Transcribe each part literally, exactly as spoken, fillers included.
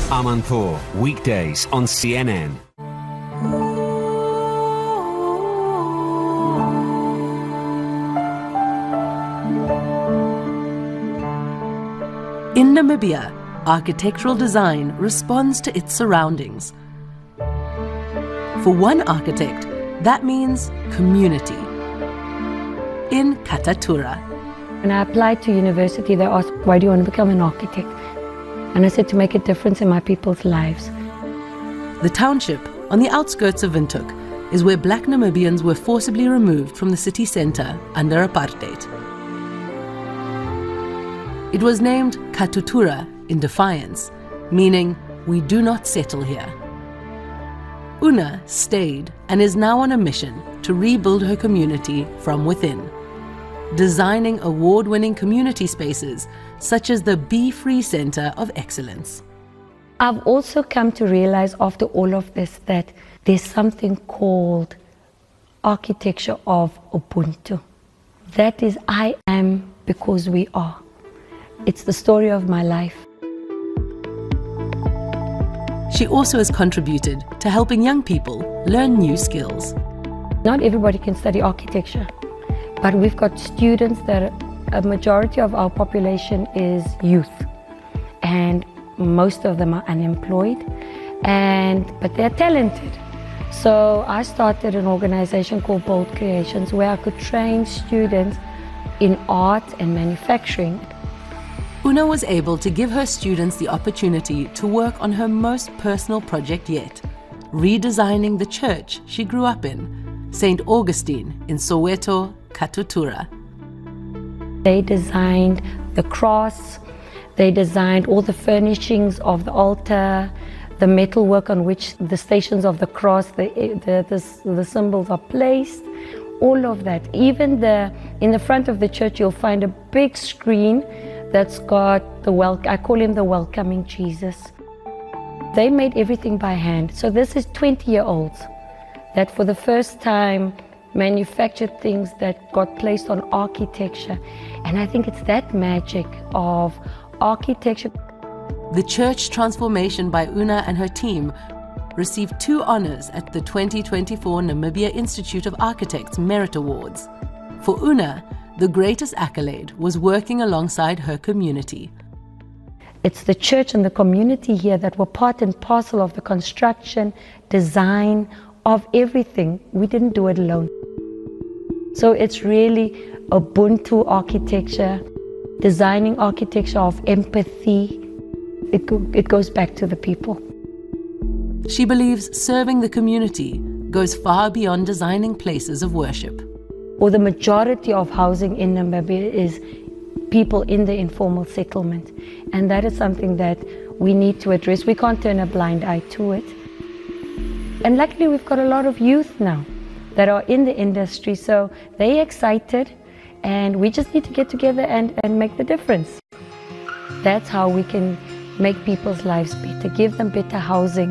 Amanpour, weekdays on C N N. In Namibia, architectural design responds to its surroundings. For one architect, that means community. In Katatura. When I applied to university, they asked, why do you want to become an architect? And I said, to make a difference in my people's lives. The township, on the outskirts of Windhoek, is where black Namibians were forcibly removed from the city centre under apartheid. It was named Katutura in defiance, meaning we do not settle here. Una stayed and is now on a mission to rebuild her community from within, designing award-winning community spaces such as the Be Free Centre of Excellence. I've also come to realize after all of this that there's something called architecture of Ubuntu. That is, I am because we are. It's the story of my life. She also has contributed to helping young people learn new skills. Not everybody can study architecture, but we've got students that a majority of our population is youth, and most of them are unemployed, and but they're talented. So I started an organization called Bold Creations where I could train students in art and manufacturing. Una was able to give her students the opportunity to work on her most personal project yet, redesigning the church she grew up in, Saint Augustine in Soweto, Katutura. They designed the cross, they designed all the furnishings of the altar, the metalwork on which the stations of the cross, the, the, the, the symbols are placed, all of that. Even the, in the front of the church you'll find a big screen that's got the wel- I call him the welcoming Jesus. They made everything by hand. So this is twenty-year-olds that for the first time manufactured things that got placed on architecture. And I think it's that magic of architecture. The church transformation by Una and her team received two honors at the twenty twenty-four Namibia Institute of Architects Merit Awards. For Una, the greatest accolade was working alongside her community. It's the church and the community here that were part and parcel of the construction, design, of everything. We didn't do it alone. So it's really Ubuntu architecture, designing architecture of empathy. It, go, it goes back to the people. She believes serving the community goes far beyond designing places of worship. Or the majority of housing in Namibia is people in the informal settlement. And that is something that we need to address. We can't turn a blind eye to it. And luckily we've got a lot of youth now that are in the industry, so they're excited and we just need to get together and, and make the difference. That's how we can make people's lives better, give them better housing.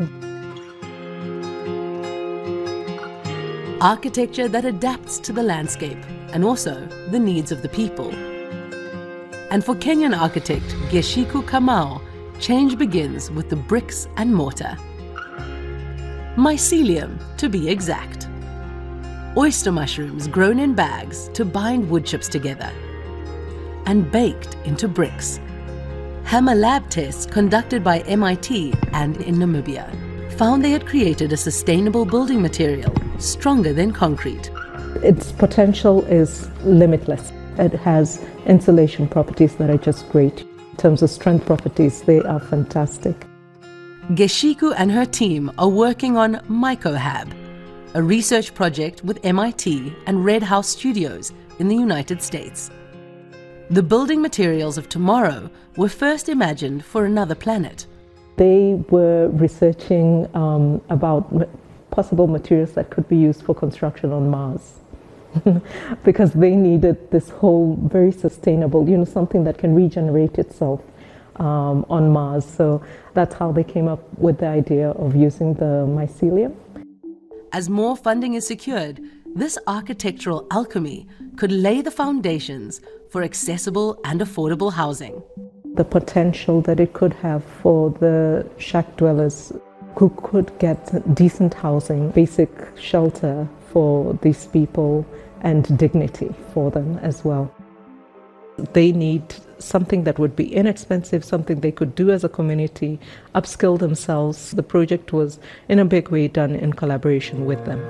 Architecture that adapts to the landscape and also the needs of the people. And for Kenyan architect Geshiku Kamau, change begins with the bricks and mortar. Mycelium, to be exact. Oyster mushrooms grown in bags to bind wood chips together and baked into bricks. Hammer lab tests conducted by M I T and in Namibia found they had created a sustainable building material stronger than concrete. Its potential is limitless. It has insulation properties that are just great. In terms of strength properties, they are fantastic. Geshiku and her team are working on MycoHab, a research project with M I T and Red House Studios in the United States. The building materials of tomorrow were first imagined for another planet. They were researching um, about possible materials that could be used for construction on Mars. Because they needed this whole very sustainable, you know, something that can regenerate itself um, on Mars. So that's how they came up with the idea of using the mycelium. As more funding is secured, this architectural alchemy could lay the foundations for accessible and affordable housing. the potential that it could have for the shack dwellers who could get decent housing, basic shelter for these people, and dignity for them as well. They need something that would be inexpensive, something they could do as a community, upskill themselves. The project was in a big way done in collaboration with them.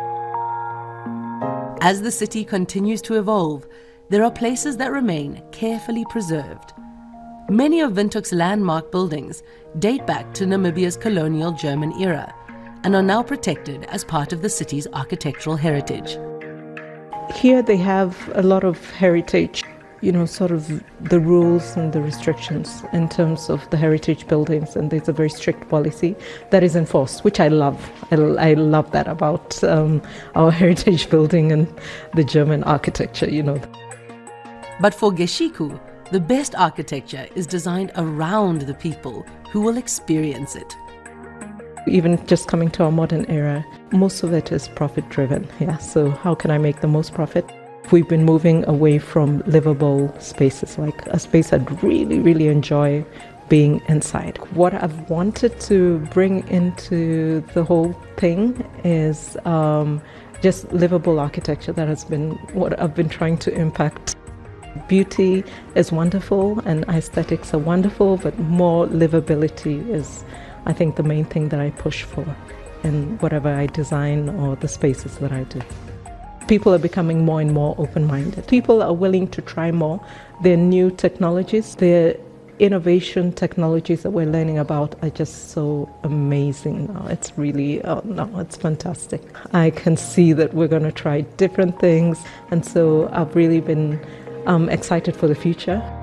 As the city continues to evolve, there are places that remain carefully preserved. Many of Windhoek's landmark buildings date back to Namibia's colonial German era and are now protected as part of the city's architectural heritage. Here they have a lot of heritage, you know, sort of the rules and the restrictions in terms of the heritage buildings, and there's a very strict policy that is enforced, which I love. I, I love that about um, our heritage building and the German architecture, you know. But for Geshiku, the best architecture is designed around the people who will experience it. Even just coming to our modern era, most of it is profit-driven. Yeah, so how can I make the most profit? We've been moving away from livable spaces, like a space I'd really, really enjoy being inside. What I've wanted to bring into the whole thing is um, just livable architecture. That has been what I've been trying to impact. Beauty is wonderful and aesthetics are wonderful, but more livability is, I think, the main thing that I push for in whatever I design or the spaces that I do. People are becoming more and more open-minded. People are willing to try more. Their new technologies, their innovation technologies that we're learning about are just so amazing now. It's really, oh no, it's fantastic. I can see that we're going to try different things, and so I've really been um, excited for the future.